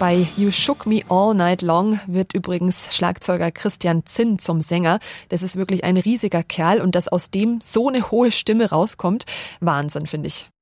Bei You Shook Me All Night Long wird übrigens Schlagzeuger Christian Zinn zum Sänger. Das ist wirklich ein riesiger Kerl und dass aus dem so eine hohe Stimme rauskommt, Wahnsinn, finde ich.